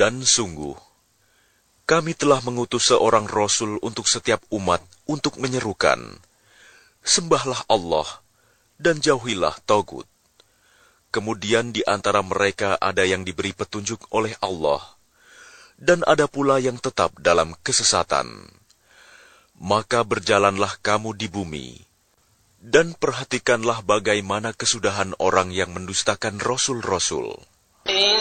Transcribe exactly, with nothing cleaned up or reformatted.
Dan sungguh, kami telah mengutus seorang Rasul untuk setiap umat untuk menyerukan, sembahlah Allah dan jauhilah Tagut. Kemudian di antara mereka ada yang diberi petunjuk oleh Allah, dan ada pula yang tetap dalam kesesatan. Maka berjalanlah kamu di bumi, dan perhatikanlah bagaimana kesudahan orang yang mendustakan Rasul-Rasul.